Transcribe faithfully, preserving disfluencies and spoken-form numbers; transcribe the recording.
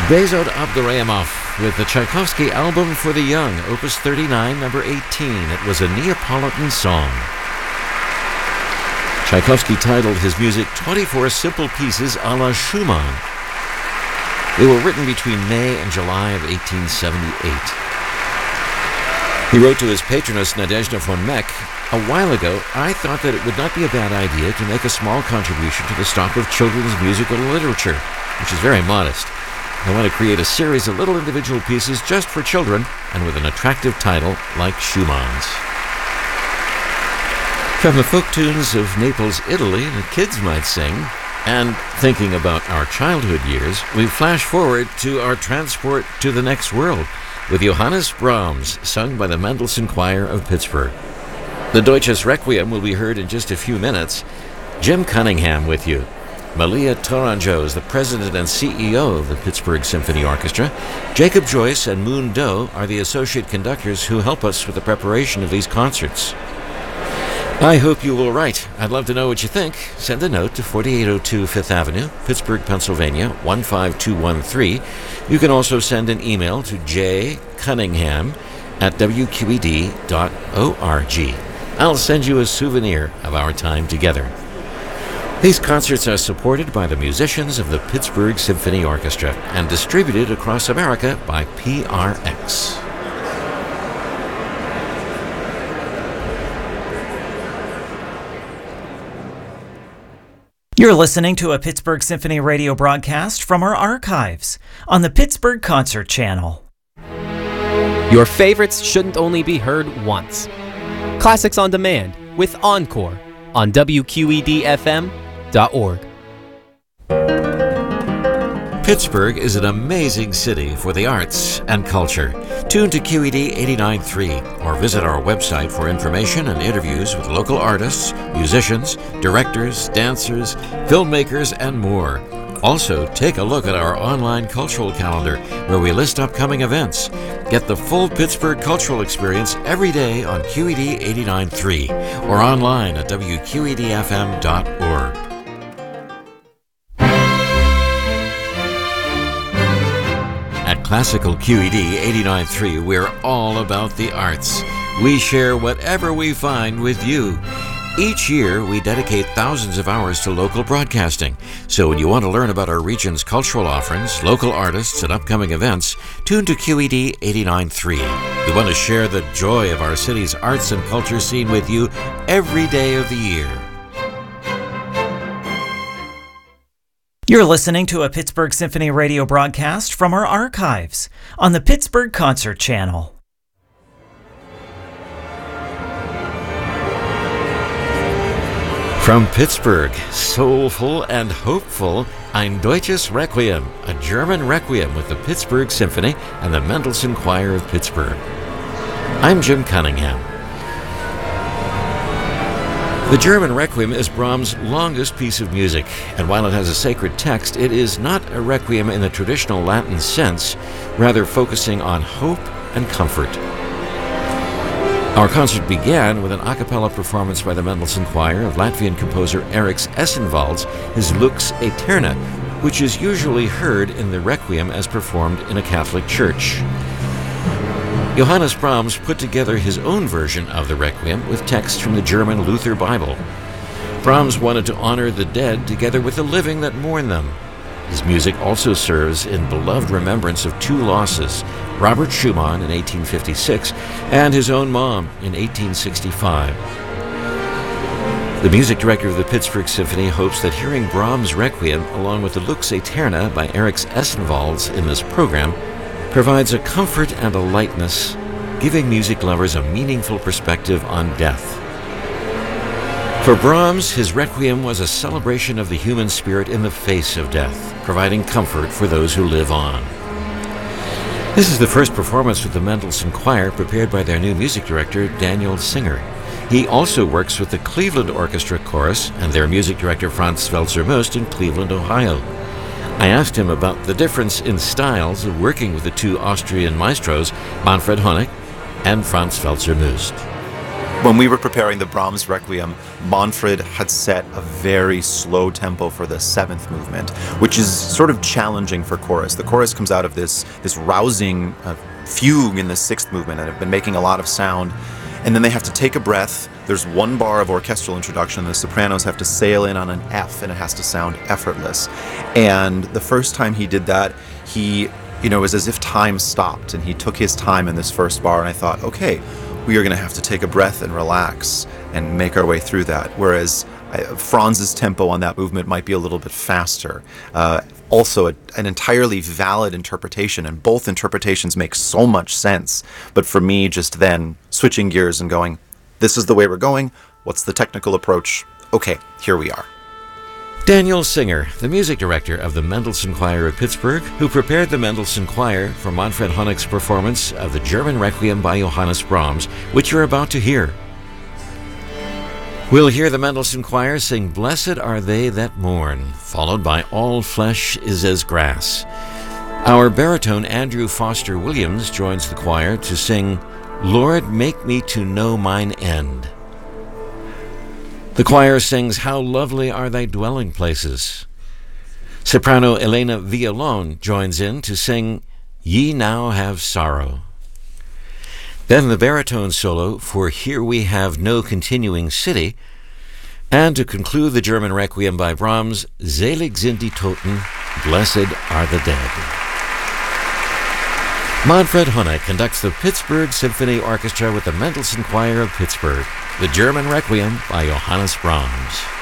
Bezod Abdurrahimov with the Tchaikovsky Album for the Young, Opus thirty-nine, number eighteen. It was a Neapolitan song. Tchaikovsky titled his music twenty-four Simple Pieces a la Schumann. They were written between May and July of eighteen seventy-eight. He wrote to his patroness Nadezhda von Meck, "A while ago, I thought that it would not be a bad idea to make a small contribution to the stock of children's musical literature, which is very modest. I want to create a series of little individual pieces just for children and with an attractive title like Schumann's." From the folk tunes of Naples, Italy, the kids might sing, and thinking about our childhood years, we flash forward to our transport to the next world with Johannes Brahms, sung by the Mendelssohn Choir of Pittsburgh. The Deutsches Requiem will be heard in just a few minutes. Jim Cunningham with you. Malia Tourangeau is the president and C E O of the Pittsburgh Symphony Orchestra. Jacob Joyce and Moon Doe are the associate conductors who help us with the preparation of these concerts. I hope you will write. I'd love to know what you think. Send a note to forty-eight oh two Fifth Avenue, Pittsburgh, Pennsylvania, one five two one three. You can also send an email to j cunningham at w q e d dot org. I'll send you a souvenir of our time together. These concerts are supported by the musicians of the Pittsburgh Symphony Orchestra and distributed across America by P R X. You're listening to a Pittsburgh Symphony radio broadcast from our archives on the Pittsburgh Concert Channel. Your favorites shouldn't only be heard once. Classics on Demand with Encore on W Q E D F M dot org. Pittsburgh is an amazing city for the arts and culture. Tune to Q E D eighty-nine point three or visit our website for information and interviews with local artists, musicians, directors, dancers, filmmakers, and more. Also, take a look at our online cultural calendar where we list upcoming events. Get the full Pittsburgh cultural experience every day on Q E D eighty-nine point three or online at w q e d f m dot org. At Classical Q E D eighty-nine point three, we're all about the arts. We share whatever we find with you. Each year, we dedicate thousands of hours to local broadcasting. So when you want to learn about our region's cultural offerings, local artists, and upcoming events, tune to Q E D eighty-nine point three. We want to share the joy of our city's arts and culture scene with you every day of the year. You're listening to a Pittsburgh Symphony radio broadcast from our archives on the Pittsburgh Concert Channel. From Pittsburgh, soulful and hopeful, Ein Deutsches Requiem, a German requiem with the Pittsburgh Symphony and the Mendelssohn Choir of Pittsburgh. I'm Jim Cunningham. The German Requiem is Brahms' longest piece of music, and while it has a sacred text, it is not a requiem in the traditional Latin sense, rather focusing on hope and comfort. Our concert began with an a cappella performance by the Mendelssohn Choir of Latvian composer Eriks Essenvalds, his Lux Aeterna, which is usually heard in the Requiem as performed in a Catholic church. Johannes Brahms put together his own version of the Requiem with text from the German Luther Bible. Brahms wanted to honor the dead together with the living that mourn them. His music also serves in beloved remembrance of two losses, Robert Schumann in eighteen fifty-six and his own mom in eighteen sixty-five. The music director of the Pittsburgh Symphony hopes that hearing Brahms' Requiem along with the Lux Aeterna by Eriks Essenvalds in this program provides a comfort and a lightness, giving music lovers a meaningful perspective on death. For Brahms, his Requiem was a celebration of the human spirit in the face of death, providing comfort for those who live on. This is the first performance with the Mendelssohn Choir prepared by their new music director, Daniel Singer. He also works with the Cleveland Orchestra Chorus and their music director, Franz Welser-Möst, in Cleveland, Ohio. I asked him about the difference in styles of working with the two Austrian maestros, Manfred Honeck and Franz Welser-Möst. When we were preparing the Brahms Requiem, Manfred had set a very slow tempo for the seventh movement, which is sort of challenging for chorus. The chorus comes out of this, this rousing uh, fugue in the sixth movement, and have been making a lot of sound. And then they have to take a breath. There's one bar of orchestral introduction. The sopranos have to sail in on an F, and it has to sound effortless. And the first time he did that, he, you know, it was as if time stopped, and he took his time in this first bar, and I thought, okay, we are going to have to take a breath and relax and make our way through that. Whereas uh, Franz's tempo on that movement might be a little bit faster. Uh, also, a, an entirely valid interpretation, and both interpretations make so much sense. But for me, just then switching gears and going, this is the way we're going. What's the technical approach? Okay, here we are. Daniel Singer, the music director of the Mendelssohn Choir of Pittsburgh, who prepared the Mendelssohn Choir for Manfred Honig's performance of the German Requiem by Johannes Brahms, which you're about to hear. We'll hear the Mendelssohn Choir sing Blessed Are They That Mourn, followed by All Flesh Is As Grass. Our baritone Andrew Foster Williams joins the choir to sing Lord, Make Me to Know Mine End. The choir sings How Lovely Are Thy Dwelling Places. Soprano Elena Villolon joins in to sing Ye Now Have Sorrow. Then the baritone solo for Here We Have No Continuing City, and to conclude the German Requiem by Brahms, Selig sind die Toten, Blessed Are the Dead. Manfred Honig conducts the Pittsburgh Symphony Orchestra with the Mendelssohn Choir of Pittsburgh, the German Requiem by Johannes Brahms.